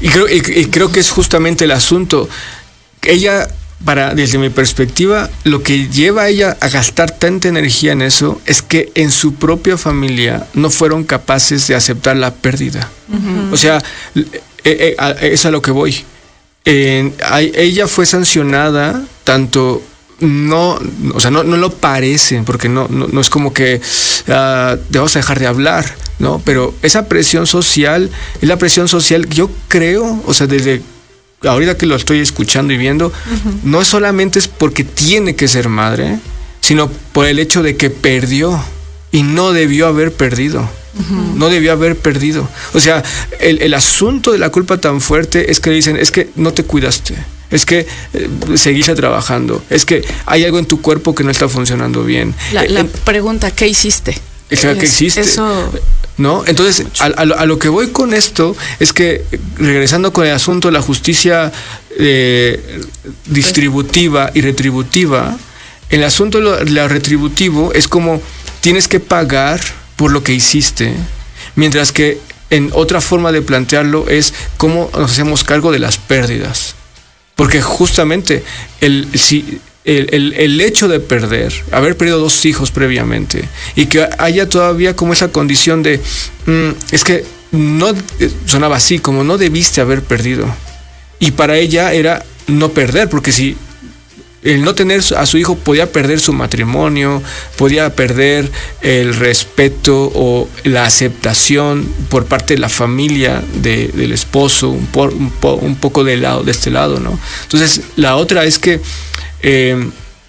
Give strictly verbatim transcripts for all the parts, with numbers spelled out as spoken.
Y creo, y, y creo que es justamente el asunto. Ella, para, desde mi perspectiva, lo que lleva a ella a gastar tanta energía en eso es que en su propia familia no fueron capaces de aceptar la pérdida. Uh-huh. O sea, eh, eh, es a lo que voy. Eh, a, ella fue sancionada tanto... No, o sea, no, no lo parecen, porque no, no, no es como que uh, debemos dejar de hablar, ¿no? Pero esa presión social, es la presión social, yo creo, o sea, desde ahorita que lo estoy escuchando y viendo, uh-huh. no solamente es porque tiene que ser madre, sino por el hecho de que perdió y no debió haber perdido. Uh-huh. No debió haber perdido. O sea, el, el asunto de la culpa tan fuerte es que dicen, es que no te cuidaste. Es que eh, seguiste trabajando. Es que hay algo en tu cuerpo que no está funcionando bien. La, eh, la eh, pregunta, ¿qué hiciste? ¿Qué hiciste? Eso... ¿No? Entonces, a, a, lo, a lo que voy con esto es que, regresando con el asunto de la justicia eh, distributiva y retributiva, el asunto de lo, de lo retributivo es como tienes que pagar por lo que hiciste, mientras que en otra forma de plantearlo es cómo nos hacemos cargo de las pérdidas. Porque justamente el, si, el, el, el hecho de perder, haber perdido dos hijos previamente, y que haya todavía como esa condición de, mmm, es que no, sonaba así, como no debiste haber perdido. Y para ella era no perder, porque si el no tener a su hijo podía perder su matrimonio, podía perder el respeto o la aceptación por parte de la familia de, del esposo, un, por, un, po, un poco de, lado, de este lado, ¿no? Entonces, la otra es que eh,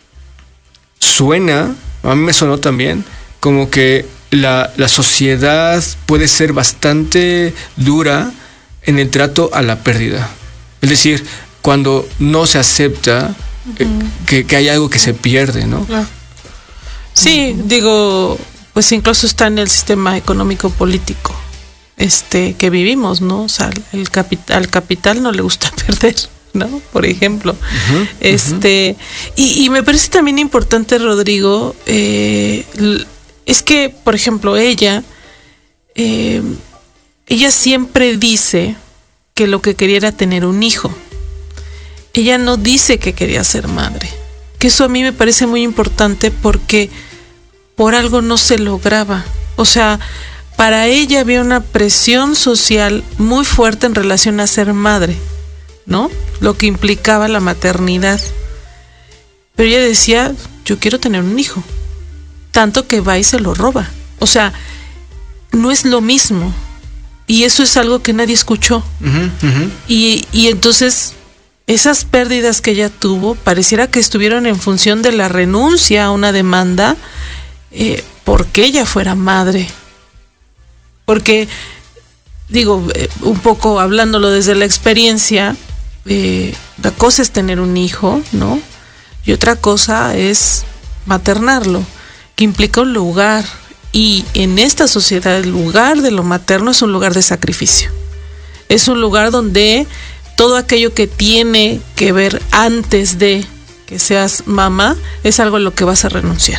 suena, a mí me sonó también, como que la, la sociedad puede ser bastante dura en el trato a la pérdida. Es decir, cuando no se acepta Uh-huh. Que, que hay algo que se pierde, ¿no? Claro. Sí, uh-huh. digo, pues incluso está en el sistema económico político este que vivimos, ¿no? O sea, el capital, al capital no le gusta perder, ¿no? Por ejemplo. Uh-huh. Este, uh-huh. y, y me parece también importante, Rodrigo, eh, es que, por ejemplo, ella, eh, ella siempre dice que lo que quería era tener un hijo. Ella no dice que quería ser madre, que eso a mí me parece muy importante porque por algo no se lograba. O sea, para ella había una presión social muy fuerte en relación a ser madre, ¿no? Lo que implicaba la maternidad. Pero ella decía, yo quiero tener un hijo, tanto que va y se lo roba. O sea, no es lo mismo. Y eso es algo que nadie escuchó. Uh-huh, uh-huh. Y, y entonces... esas pérdidas que ella tuvo pareciera que estuvieron en función de la renuncia a una demanda eh, porque ella fuera madre. Porque, digo, eh, un poco hablándolo desde la experiencia, eh, la cosa es tener un hijo, ¿no? Y otra cosa es maternarlo, que implica un lugar. Y en esta sociedad el lugar de lo materno es un lugar de sacrificio. Es un lugar donde... todo aquello que tiene que ver antes de que seas mamá es algo a lo que vas a renunciar.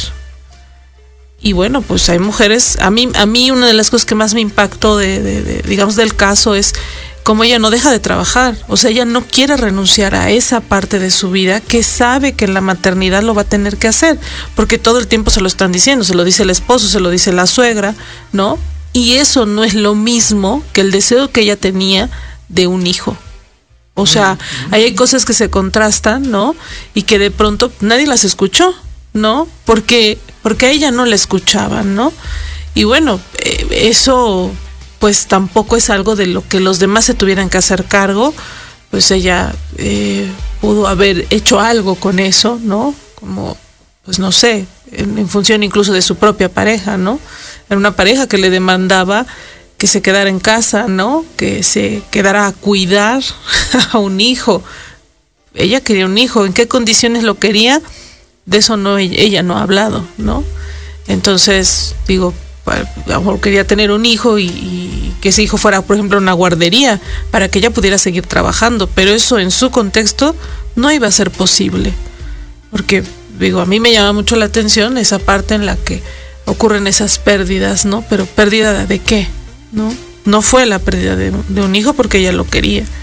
Y bueno, pues hay mujeres, a mí, a mí una de las cosas que más me impactó de, de, de, digamos, del caso es cómo ella no deja de trabajar. O sea, ella no quiere renunciar a esa parte de su vida que sabe que en la maternidad lo va a tener que hacer, porque todo el tiempo se lo están diciendo, se lo dice el esposo, se lo dice la suegra, ¿no? Y eso no es lo mismo que el deseo que ella tenía de un hijo. O sea, ahí hay cosas que se contrastan, ¿no? Y que de pronto nadie las escuchó, ¿no? Porque, porque a ella no la escuchaban, ¿no? Y bueno, eh, eso pues tampoco es algo de lo que los demás se tuvieran que hacer cargo. Pues ella eh, pudo haber hecho algo con eso, ¿no? Como, pues no sé, en, en función incluso de su propia pareja, ¿no? Era una pareja que le demandaba que se quedara en casa, ¿no? Que se quedara a cuidar a un hijo. Ella quería un hijo. ¿En qué condiciones lo quería? De eso no, ella no ha hablado, ¿no? Entonces, digo, a lo mejor quería tener un hijo y, y que ese hijo fuera, por ejemplo, una guardería para que ella pudiera seguir trabajando. Pero eso en su contexto no iba a ser posible. Porque, digo, a mí me llama mucho la atención esa parte en la que ocurren esas pérdidas, ¿no? Pero ¿pérdida de qué? ¿No? No fue la pérdida de, de un hijo porque ella lo quería.